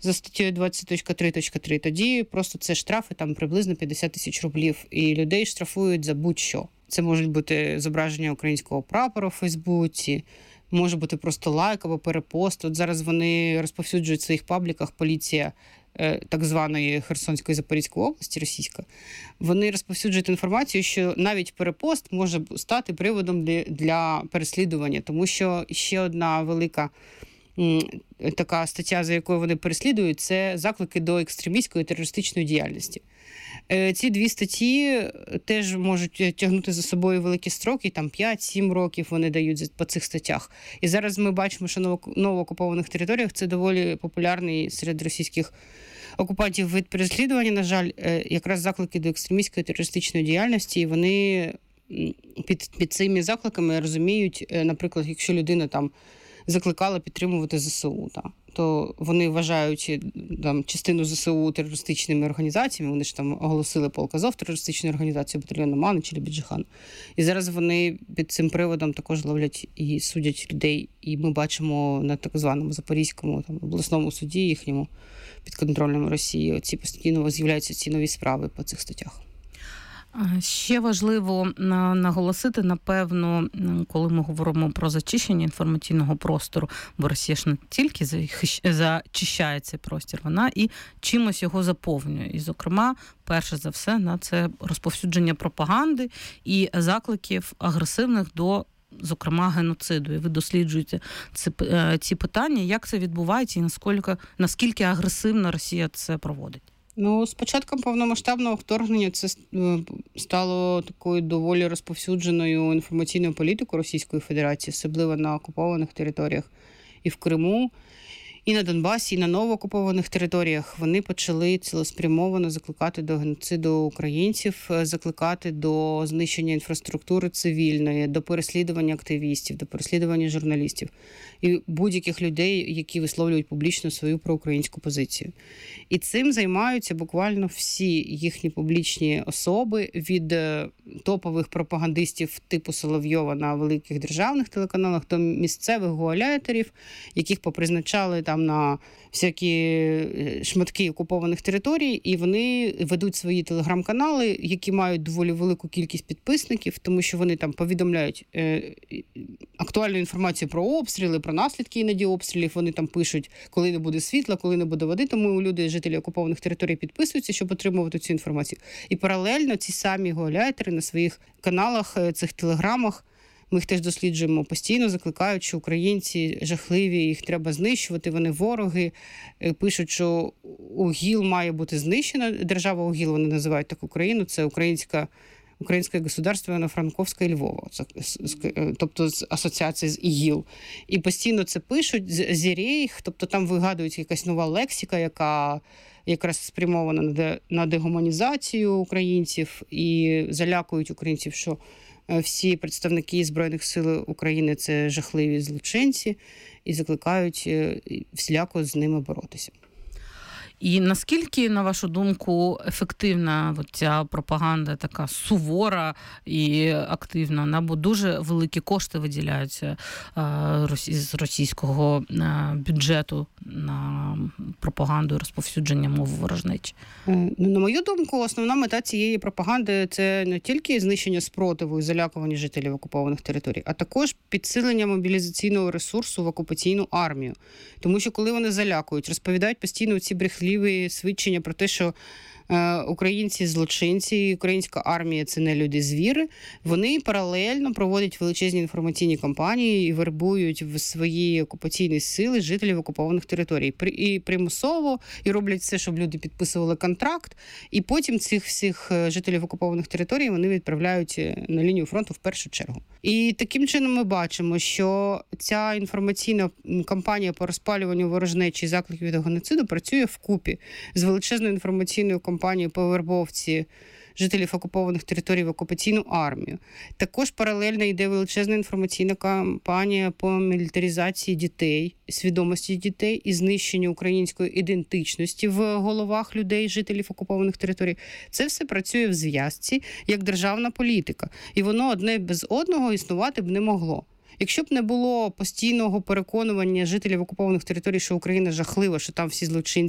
за статтею 20.3.3, тоді просто це штрафи там приблизно 50 тисяч рублів. І людей штрафують за будь-що. Це можуть бути зображення українського прапора у Фейсбуці, може бути просто лайк або перепост. От зараз вони розповсюджують в своїх пабліках, поліція так званої Херсонської Запорізької області, російська, вони розповсюджують інформацію, що навіть перепост може стати приводом для переслідування, тому що ще одна велика така стаття, за якою вони переслідують, це заклики до екстремістської терористичної діяльності. Ці дві статті теж можуть тягнути за собою великі строки, там 5-7 років вони дають по цих статтях. І зараз ми бачимо, що на новоокупованих територіях це доволі популярний серед російських окупантів вид переслідування, на жаль, якраз заклики до екстремістської терористичної діяльності, і вони під цими закликами розуміють, наприклад, якщо людина там закликала підтримувати ЗСУ, то вони вважають там частину ЗСУ терористичними організаціями, вони ж там оголосили полк Азов терористичною організацією, батальйону Мани чи Біджихан. І зараз вони під цим приводом також ловлять і судять людей. І ми бачимо на так званому Запорізькому обласному суді їхньому підконтрольному Росії ці постійно з'являються ці нові справи по цих статтях. Ще важливо наголосити, напевно, коли ми говоримо про зачищення інформаційного простору, бо Росія ж не тільки зачищає цей простір, вона і чимось його заповнює. І, зокрема, перше за все, це розповсюдження пропаганди і закликів агресивних до, зокрема, геноциду. І ви досліджуєте ці питання, як це відбувається і наскільки агресивно Росія це проводить? З початком повномасштабного вторгнення це стало такою доволі розповсюдженою інформаційною політикою Російської Федерації, особливо на окупованих територіях і в Криму, і на Донбасі, і на новоокупованих територіях. Вони почали цілеспрямовано закликати до геноциду українців, закликати до знищення інфраструктури цивільної, до переслідування активістів, до переслідування журналістів і будь-яких людей, які висловлюють публічно свою проукраїнську позицію. І цим займаються буквально всі їхні публічні особи, від топових пропагандистів типу Соловйова на великих державних телеканалах до місцевих гауляйтерів, яких попризначали там на всякі шматки окупованих територій, і вони ведуть свої телеграм-канали, які мають доволі велику кількість підписників, тому що вони там повідомляють актуальну інформацію про обстріли, про наслідки іноді обстрілів, вони там пишуть, коли не буде світла, коли не буде води, тому люди, жителі окупованих територій, підписуються, щоб отримувати цю інформацію. І паралельно ці самі гауляйтери на своїх каналах, цих телеграмах, ми їх теж досліджуємо постійно, закликають, що українці жахливі, їх треба знищувати, вони вороги. Пишуть, що УГІЛ має бути знищена. Держава УГІЛ, вони називають таку країну, це Українське государство Івано-Франковська і Львова, тобто з асоціації з ІГІЛ. І постійно це пишуть, зірейх, тобто там вигадують якась нова лексика, яка якраз спрямована на дегуманізацію українців і залякують українців, що всі представники Збройних сил України – це жахливі злочинці, і закликають всіляко з ними боротися. І наскільки, на вашу думку, ефективна ця пропаганда така сувора і активна? Бо дуже великі кошти виділяються з російського бюджету на пропаганду і розповсюдження мови ворожнечі. На мою думку, основна мета цієї пропаганди – це не тільки знищення спротиву і залякування жителів окупованих територій, а також підсилення мобілізаційного ресурсу в окупаційну армію. Тому що коли вони залякують, розповідають постійно ці брехливі свідчення про те, що українці злочинці, українська армія – це не люди-звіри, вони паралельно проводять величезні інформаційні кампанії і вербують в свої окупаційні сили жителів окупованих територій. І примусово, і роблять все, щоб люди підписували контракт, і потім цих всіх жителів окупованих територій вони відправляють на лінію фронту в першу чергу. І таким чином ми бачимо, що ця інформаційна кампанія по розпалюванню ворожнечі і закликів до геноциду працює вкупі з величезною інформаційною кампанією по вербовці жителів окупованих територій в окупаційну армію. Також паралельно йде величезна інформаційна кампанія по мілітаризації дітей, свідомості дітей і знищенню української ідентичності в головах людей, жителів окупованих територій. Це все працює в зв'язці як державна політика. І воно одне без одного існувати б не могло. Якщо б не було постійного переконування жителів окупованих територій, що Україна жахлива, що там всі злочинці,